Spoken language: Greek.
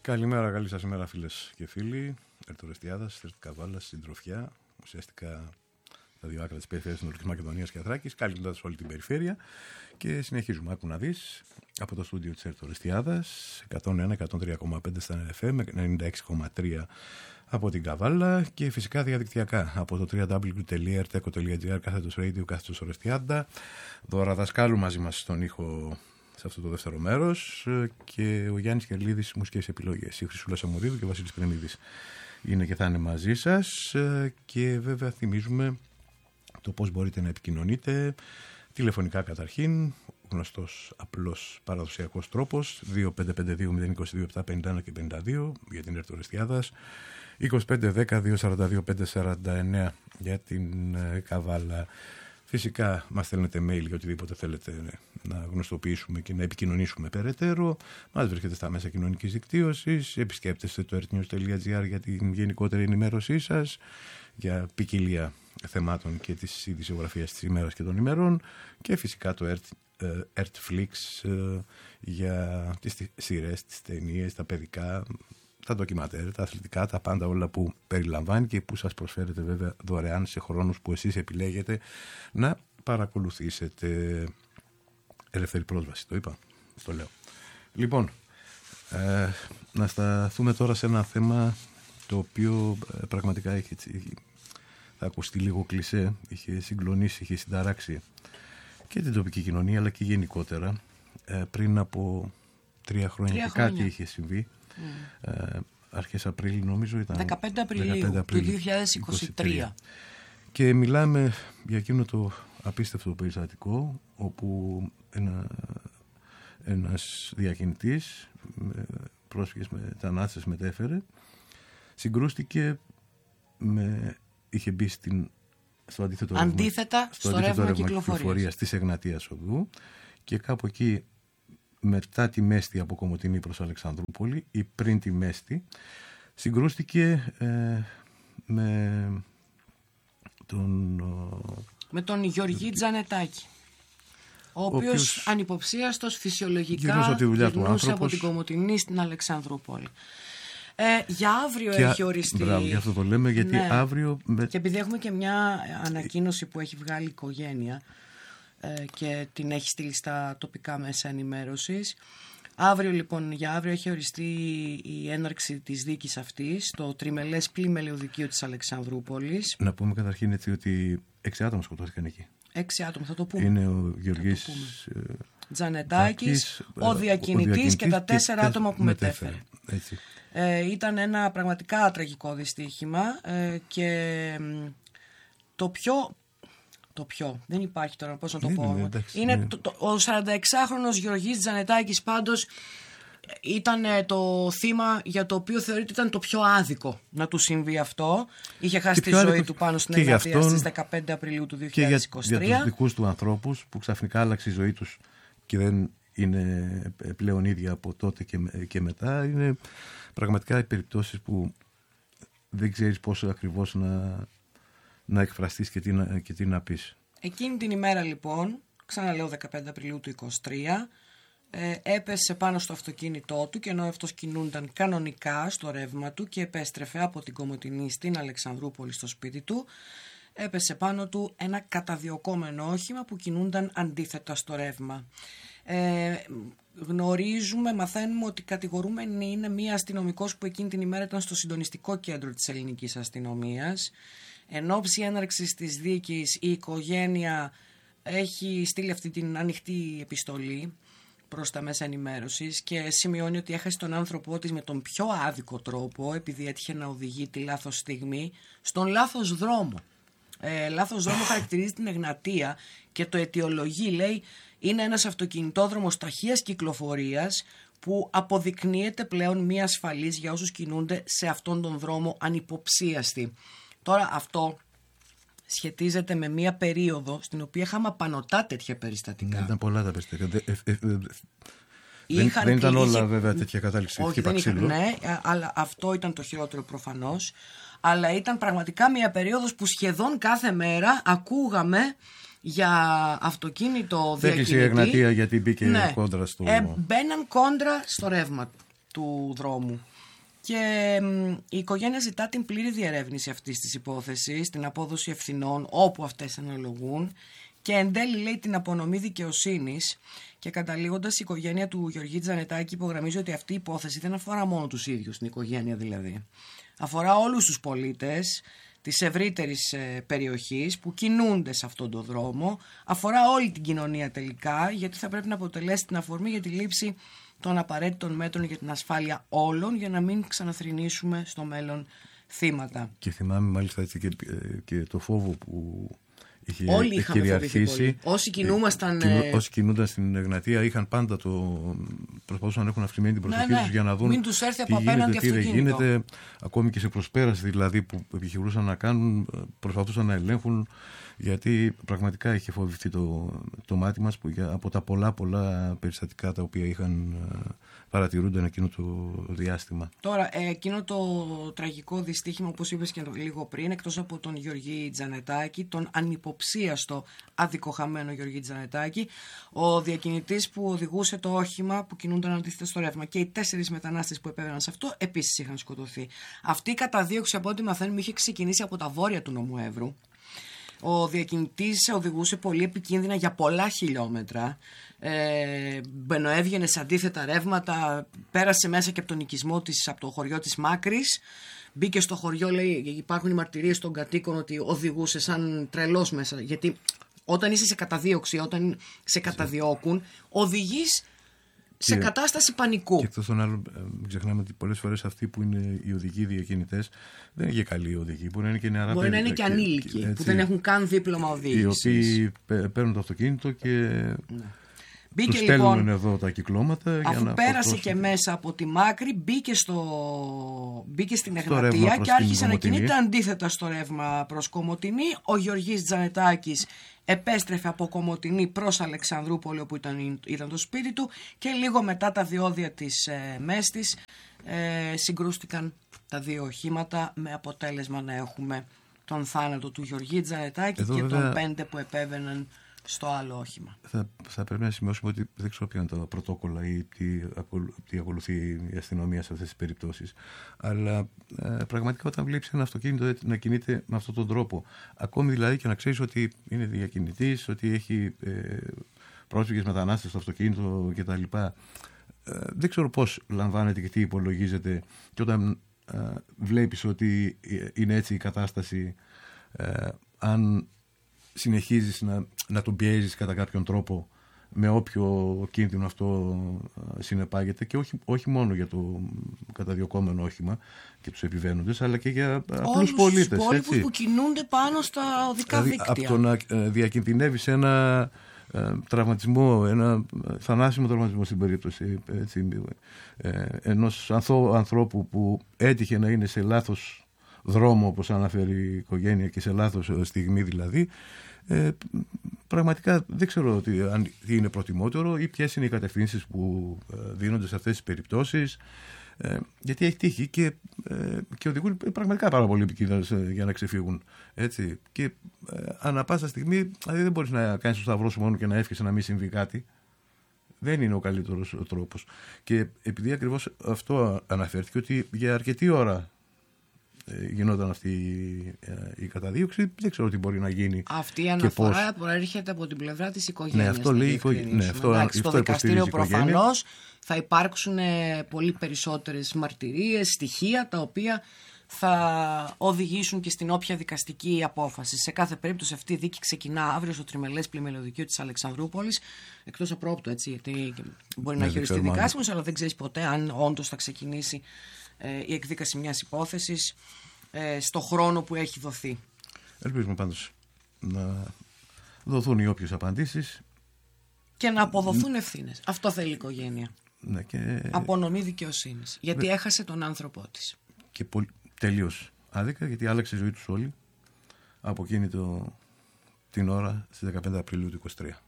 Καλημέρα, καλή σας ημέρα φίλες και φίλοι. Ερτορεστιάδας, Ερτ Καβάλας, Συντροφιά. Ουσιαστικά τα δύο άκρα της περιφέρειας Νοτιοανατολικής Μακεδονίας και Θράκης. Καλημέρα σε όλη την περιφέρεια. Και συνεχίζουμε, άκου να δεις, από το στούντιο της Ερτορεστιάδας, 101-103,5 στα FM, 96,3 από την Καβάλα και φυσικά διαδικτυακά από το www.erteco.gr /radio Ορεστιάδα. Δώρα Δασκάλου μαζί μας στον ήχο σε αυτό το δεύτερο μέρος και ο Γιάννης Κερλίδης, μουσικές επιλογές. Η Χρυσούλα Σαμουρίδου και ο Βασίλης Πρεμίδης είναι και θα είναι μαζί σας και βέβαια θυμίζουμε το πώς μπορείτε να επικοινωνείτε τηλεφωνικά καταρχήν, γνωστός απλός παραδοσιακός τρόπος 2552-022-751 και 52 για την Ερτορεστιάδας, 2510-242-549 για την Καβάλα. Φυσικά μας στέλνετε mail για οτιδήποτε θέλετε να γνωστοποιήσουμε και να επικοινωνήσουμε περαιτέρω. Μας βρίσκεται στα μέσα κοινωνικής δικτύωσης. Επισκέπτεστε το ertnews.gr για την γενικότερη ενημέρωσή σας για ποικιλία θεμάτων και της ειδησιογραφίας της ημέρας και των ημερών. Και φυσικά το Ertflix για τις σειρές, τις ταινίες, τα παιδικά, τα ντοκιματέρ, τα αθλητικά, τα πάντα όλα που περιλαμβάνει και που σας προσφέρετε βέβαια δωρεάν σε χρόνους που εσείς επιλέγετε να παρακολουθήσετε. Ελεύθερη πρόσβαση, το είπα, το λέω. Λοιπόν, να σταθούμε τώρα σε ένα θέμα το οποίο πραγματικά έχει, θα ακουστεί λίγο κλισέ, είχε συγκλονίσει, είχε συνταράξει και την τοπική κοινωνία αλλά και γενικότερα. Πριν από 3 χρόνια και κάτι είχε συμβεί. Αρχές Απρίλη νομίζω ήταν 15 Απριλίου του 2023 και μιλάμε για εκείνο το απίστευτο περιστατικό όπου ένας διακινητής πρόσφυγες μετανάστες μετέφερε, συγκρούστηκε είχε μπει στο αντίθετο ρεύμα κυκλοφορίας της Εγνατίας Οδού και κάπου εκεί μετά τη Μέστη από Κομοτηνή προς Αλεξανδρούπολη ή πριν τη Μέστη συγκρούστηκε με τον Γεωργή Τζανετάκη, ο οποίος ανυποψίαστος φυσιολογικά γυρνούσε από την Κομοτηνή στην Αλεξανδρούπολη. Για αύριο έχει οριστεί. Μπράβο, γι' αυτό το λέμε, γιατί αύριο. Και επειδή έχουμε και μια ανακοίνωση που έχει βγάλει η οικογένεια και την έχει στείλει στα τοπικά μέσα ενημέρωσης. Για αύριο έχει οριστεί η έναρξη της δίκης αυτής στο τριμελές πλημελαιοδικείο της Αλεξανδρούπολης. Να πούμε καταρχήν έτσι ότι 6 άτομα σκοτώθηκαν εκεί. 6 άτομα, θα το πούμε. Είναι ο Γεωργής Τζανετάκης, ο διακινητής και τα 4 άτομα που μετέφερε. Έτσι. Ήταν ένα πραγματικά τραγικό δυστύχημα και το πιο, δεν υπάρχει τώρα πώς να το πω. Ο 46χρονος Γεωργής Τζανετάκης πάντως ήταν το θύμα για το οποίο θεωρείται ήταν το πιο άδικο να του συμβεί αυτό. Είχε χάσει τη ζωή του πάνω στην Εγνατία στις 15 Απριλίου του 2023. Και για τους δικούς του ανθρώπους που ξαφνικά άλλαξε η ζωή τους και δεν είναι πλέον ίδια από τότε και μετά. Είναι πραγματικά οι περιπτώσεις που δεν ξέρεις πόσο ακριβώς να εκφραστείς και τι να πεις. Εκείνη την ημέρα λοιπόν, ξαναλέω 15 Απριλίου του 2023, έπεσε πάνω στο αυτοκίνητό του και ενώ αυτός κινούνταν κανονικά στο ρεύμα του και επέστρεφε από την Κομοτηνή στην Αλεξανδρούπολη στο σπίτι του, έπεσε πάνω του ένα καταδιωκόμενο όχημα που κινούνταν αντίθετα στο ρεύμα. Μαθαίνουμε ότι κατηγορούμενη είναι μία αστυνομικός που εκείνη την ημέρα ήταν στο συντονιστικό κέντρο της ελληνικής αστυνομίας. Εν ώψη έναρξης της δίκης η οικογένεια έχει στείλει αυτή την ανοιχτή επιστολή προς τα μέσα ενημέρωσης και σημειώνει ότι έχασε τον άνθρωπό της με τον πιο άδικο τρόπο επειδή έτυχε να οδηγεί τη λάθος στιγμή στον λάθος δρόμο. Λάθος δρόμο χαρακτηρίζει την Εγνατία και το αιτιολογεί, λέει, είναι ένας αυτοκινητόδρομος ταχείας κυκλοφορίας που αποδεικνύεται πλέον μη ασφαλής για όσους κινούνται σε αυτόν τον δρόμο ανυποψίαστη. Τώρα αυτό σχετίζεται με μια περίοδο στην οποία είχαμε απανωτά τέτοια περιστατικά. Ήταν πολλά τα περιστατικά. Δεν ήταν όλα βέβαια τέτοια κατάληξη. Όχι, δεν είχαν, ναι, αλλά αυτό ήταν το χειρότερο προφανώς. Αλλά ήταν πραγματικά μια περίοδος που σχεδόν κάθε μέρα ακούγαμε για αυτοκίνητο διακινητή. Έκλεισε η Εγνατία γιατί μπήκε κόντρα στο... Μπαίναν κόντρα στο ρεύμα του δρόμου. Και η οικογένεια ζητά την πλήρη διερεύνηση αυτής της υπόθεσης, την απόδοση ευθυνών όπου αυτές αναλογούν και εν τέλει λέει την απονομή δικαιοσύνης. Και καταλήγοντας, η οικογένεια του Γεωργή Τζανετάκη υπογραμμίζει ότι αυτή η υπόθεση δεν αφορά μόνο τους ίδιους, την οικογένεια δηλαδή. Αφορά όλους τους πολίτες της ευρύτερης περιοχής που κινούνται σε αυτόν τον δρόμο. Αφορά όλη την κοινωνία τελικά, γιατί θα πρέπει να αποτελέσει την αφορμή για τη λήψη των απαραίτητων μέτρων για την ασφάλεια όλων, για να μην ξαναθρηνήσουμε στο μέλλον θύματα. Και θυμάμαι μάλιστα έτσι και το φόβο που είχε κυριαρχήσει. Όσοι κινούμασταν. Όσοι κινούνταν στην Εγνατία είχαν πάντα προσπαθούσαν να έχουν αυξημένη την προσοχή τους για να δουν μην τους έρθει από απέναντι τι δεν γίνεται. Ακόμη και σε προσπέραση δηλαδή που επιχειρούσαν να κάνουν, προσπαθούσαν να ελέγχουν. Γιατί πραγματικά είχε φοβηθεί το μάτι μας από τα πολλά περιστατικά τα οποία είχαν παρατηρούνται εκείνο το διάστημα. Τώρα, εκείνο το τραγικό δυστύχημα, όπως είπες και λίγο πριν, εκτός από τον Γεωργή Τζανετάκη, τον ανυποψίαστο αδικοχαμένο Γεωργή Τζανετάκη, ο διακινητής που οδηγούσε το όχημα που κινούνταν αντίθετα στο ρεύμα και οι 4 μετανάστες που επέβαιναν σε αυτό επίσης είχαν σκοτωθεί. Αυτή η καταδίωξη, από ό,τι μαθαίνουμε, είχε ξεκινήσει από τα βόρεια του νομού Εύρου. Ο διακινητής οδηγούσε πολύ επικίνδυνα για πολλά χιλιόμετρα, μπαινοέβγαινε σε αντίθετα ρεύματα, πέρασε μέσα και από τον οικισμό της, από το χωριό της Μάκρης, μπήκε στο χωριό, λέει, υπάρχουν οι μαρτυρίες των κατοίκων ότι οδηγούσε σαν τρελός μέσα, γιατί όταν είσαι σε καταδίωξη, όταν σε καταδιώκουν, οδηγείς σε κατάσταση πανικού. Και εκτός των άλλων, μην ξεχνάμε ότι πολλές φορές αυτοί που είναι οι οδηγοί διακινητές δεν είναι και καλοί οδηγοί. Μπορεί να είναι και νεαρά παιδιά. Μπορεί να είναι και ανήλικοι που δεν έχουν καν δίπλωμα οδήγησης. Οι οποίοι παίρνουν το αυτοκίνητο και μπήκε, τους στέλνουν λοιπόν, εδώ τα κυκλώματα. Αφού για να πέρασε και μέσα από τη Μάκρη, μπήκε στην Εγνατία και άρχισε να κινείται αντίθετα στο ρεύμα προς Κομοτηνή. Ο Γεωργής Τζανετάκης επέστρεφε από Κομοτηνή προς Αλεξανδρούπολη, όπου ήταν το σπίτι του, και λίγο μετά τα διόδια της Μέστης συγκρούστηκαν τα δύο οχήματα, με αποτέλεσμα να έχουμε τον θάνατο του Γεωργή Τζανετάκη και των 5 που επέβαιναν στο άλλο όχημα. Θα πρέπει να σημειώσουμε ότι δεν ξέρω ποια είναι τα πρωτόκολλα ή τι ακολουθεί η αστυνομία σε αυτές τις περιπτώσεις. Αλλά πραγματικά όταν βλέπεις ένα αυτοκίνητο να κινείται με αυτόν τον τρόπο, ακόμη δηλαδή και να ξέρεις ότι είναι διακινητής, ότι έχει πρόσφυγες μετανάστες στο αυτοκίνητο κτλ. Δεν ξέρω πώς λαμβάνεται και τι υπολογίζεται, και όταν βλέπεις ότι είναι έτσι η κατάσταση, αν συνεχίζεις να τον πιέζεις κατά κάποιον τρόπο με όποιο κίνδυνο αυτό συνεπάγεται, και όχι μόνο για το καταδιωκόμενο όχημα και τους επιβαίνοντες, αλλά και για απλούς πολίτες. Τους υπόλοιπους που κινούνται πάνω στα οδικά δίκτυα. Από το να διακινδυνεύεις ένα τραυματισμό, ένα θανάσιμο τραυματισμό στην περίπτωση ενός ανθρώπου που έτυχε να είναι σε λάθος δρόμο, όπως αναφέρει η οικογένεια, και σε λάθος στιγμή δηλαδή, πραγματικά δεν ξέρω τι είναι προτιμότερο ή ποιες είναι οι κατευθύνσεις που δίνονται σε αυτές τις περιπτώσεις, γιατί έχει τύχει και οδηγούν πραγματικά πάρα πολύ επικίνδυνες για να ξεφύγουν, έτσι. Και ανά πάσα στιγμή δηλαδή δεν μπορείς να κάνεις το σταυρό σου μόνο και να εύχεσαι να μην συμβεί κάτι. Δεν είναι ο καλύτερος τρόπος. Και επειδή ακριβώς αυτό αναφέρθηκε, ότι για αρκετή ώρα γινόταν αυτή η καταδίωξη, δεν ξέρω τι μπορεί να γίνει. Αυτή η αναφορά προέρχεται από την πλευρά της οικογένειας. Ναι, αυτό λέει η οικογένεια. Στο δικαστήριο προφανώς θα υπάρξουν πολύ περισσότερες μαρτυρίες, στοιχεία, τα οποία θα οδηγήσουν και στην όποια δικαστική απόφαση. Σε κάθε περίπτωση αυτή η δίκη ξεκινά αύριο στο τριμελές πλημελιωδικείο της Αλεξανδρούπολης, εκτός απρόπτου, έτσι, γιατί μπορεί να χειριστεί δικάσιμος, αλλά δεν ξέρεις ποτέ αν όντως θα ξεκινήσει η εκδίκαση μιας υπόθεσης στο χρόνο που έχει δοθεί. Ελπίζουμε πάντως να δοθούν οι όποιες απαντήσεις και να αποδοθούν ευθύνες. Αυτό θέλει η οικογένεια. Ναι, και απονομή δικαιοσύνης, γιατί έχασε τον άνθρωπό της. Και τελείως άδικα, γιατί άλλαξε η ζωή τους όλοι από εκείνη την ώρα στις 15 Απριλίου του 2023.